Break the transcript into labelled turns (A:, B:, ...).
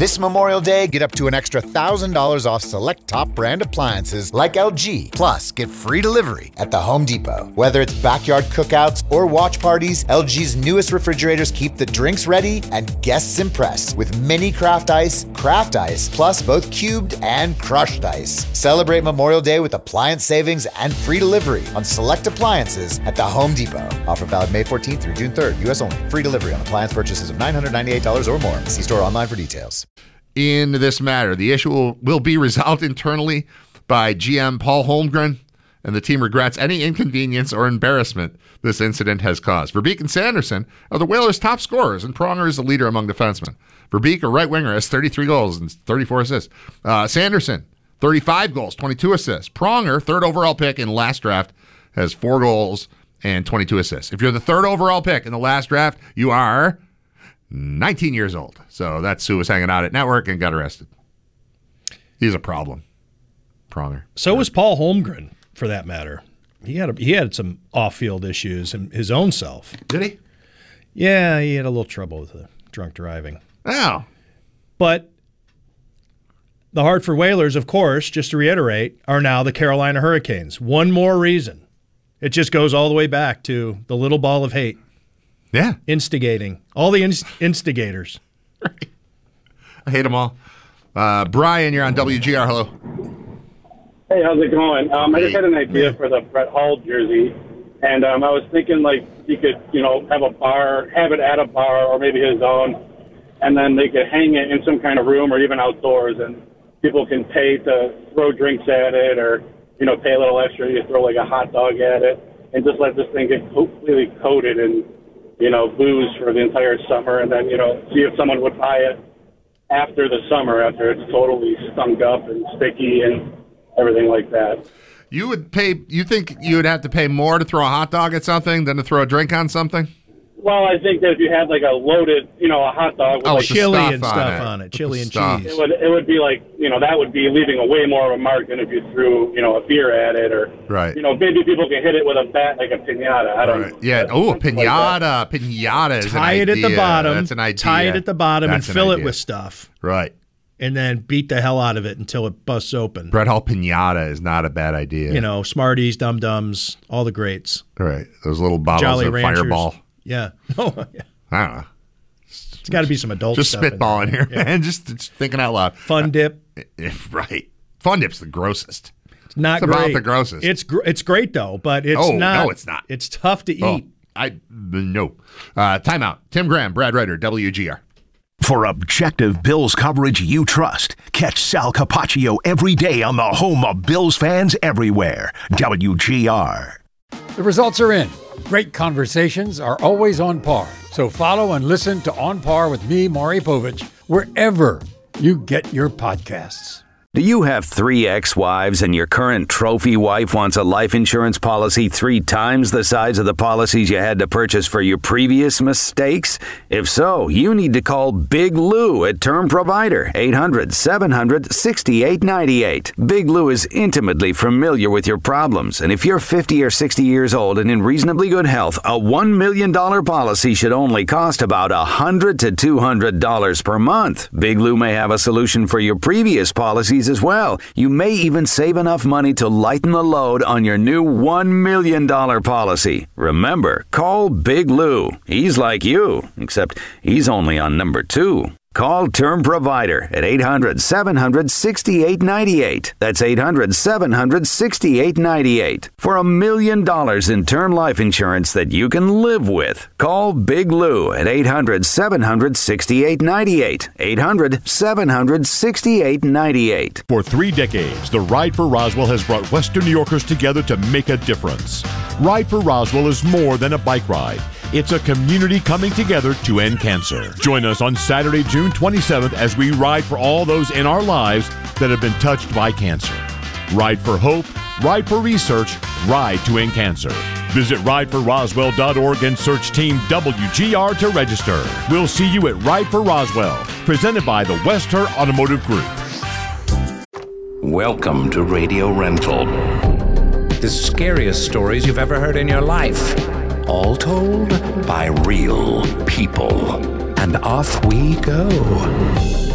A: This Memorial Day, get up to an extra $1,000 off select top brand appliances like LG. Plus, get free delivery at the Home Depot. Whether it's backyard cookouts or watch parties, LG's newest refrigerators keep the drinks ready and guests impressed with mini craft ice, plus both cubed and crushed ice. Celebrate Memorial Day with appliance savings and free delivery on select appliances at the Home Depot. Offer valid May 14th through June 3rd, U.S. only. Free delivery on appliance purchases of $998 or more. See store online for details.
B: In this matter, the issue will be resolved internally by GM Paul Holmgren, and the team regrets any inconvenience or embarrassment this incident has caused. Verbeek and Sanderson are the Whalers' top scorers, and Pronger is the leader among defensemen. Verbeek, a right winger, has 33 goals and 34 assists. Sanderson, 35 goals, 22 assists. Pronger, third overall pick in last draft, has 4 goals and 22 assists. If you're the third overall pick in the last draft, you are 19 years old. So that's who was hanging out at Network and got arrested. He's a problem, Pronger.
C: So was Paul Holmgren, for that matter. He had some off-field issues in his own self.
B: Did he?
C: Yeah, he had a little trouble with drunk driving.
B: Oh.
C: But the Hartford Whalers, of course, just to reiterate, are now the Carolina Hurricanes. One more reason. It just goes all the way back to the little ball of hate.
B: Yeah.
C: Instigating. All the instigators.
B: Right. I hate them all. Brian, you're on WGR. Hello.
D: Hey, how's it going? I just had an idea for the Brett Hull jersey, and I was thinking like he could, have it at a bar or maybe his own, and then they could hang it in some kind of room or even outdoors, and people can pay to throw drinks at it or, pay a little extra. You throw like a hot dog at it and just let this thing get completely coated in, booze for the entire summer, and then, see if someone would buy it after the summer, after it's totally stunk up and sticky and everything like that.
B: You think you would have to pay more to throw a hot dog at something than to throw a drink on something?
D: Well, I think that if you had like a loaded, a hot dog with
C: chili and stuff on it, chili and cheese.
D: It would be like, that would be leaving a way more of a mark than if you threw, a beer at it or,
B: right.
D: Maybe people can hit it with a bat like a piñata. I don't know.
B: Yeah. Oh, piñata. Piñata is
C: tie
B: an idea.
C: it at the bottom.
B: That's an idea.
C: Tie it at the bottom and fill it with stuff.
B: Right.
C: And then beat the hell out of it until it busts open.
B: Brett Hull piñata is not a bad idea.
C: Smarties, Dum Dums, all the greats.
B: Right. Those little bottles
C: Jolly
B: of
C: Ranchers.
B: Fireball.
C: Yeah. Oh, yeah.
B: I don't know.
C: It's got to be some adult
B: just
C: stuff.
B: Just spitballing here, man. Just thinking out loud.
C: Fun Dip.
B: Right. Fun Dip's the grossest.
C: It's not
B: great.
C: about
B: the grossest.
C: It's great, though, but it's not.
B: No, it's not.
C: It's tough to eat.
B: No. Timeout. Tim Graham, Brad Ryder, WGR.
E: For objective Bills coverage you trust, catch Sal Capaccio every day on the home of Bills fans everywhere, WGR.
F: The results are in. Great conversations are always on par. So follow and listen to On Par with me, Maury Povich, wherever you get your podcasts.
G: Do you have 3 ex-wives and your current trophy wife wants a life insurance policy 3 times the size of the policies you had to purchase for your previous mistakes? If so, you need to call Big Lou at Term Provider, 800-700-6898. Big Lou is intimately familiar with your problems, and if you're 50 or 60 years old and in reasonably good health, a $1 million policy should only cost about $100 to $200 per month. Big Lou may have a solution for your previous policies as well. You may even save enough money to lighten the load on your new $1 million policy. Remember, call Big Lou. He's like you, except he's only on number 2. Call Term Provider at 800-700-6898. That's 800-700-6898. For $1 million in term life insurance that you can live with. Call Big Lou at 800-700-6898. 800-700-6898.
H: For 3 decades, the Ride for Roswell has brought Western New Yorkers together to make a difference. Ride for Roswell is more than a bike ride. It's a community coming together to end cancer. Join us on Saturday, June 27th as we ride for all those in our lives that have been touched by cancer. Ride for hope, ride for research, ride to end cancer. Visit rideforroswell.org and search Team WGR to register. We'll see you at Ride for Roswell, presented by the Western Automotive Group.
I: Welcome to Radio Rental. The scariest stories you've ever heard in your life. All told by real people. And off we go.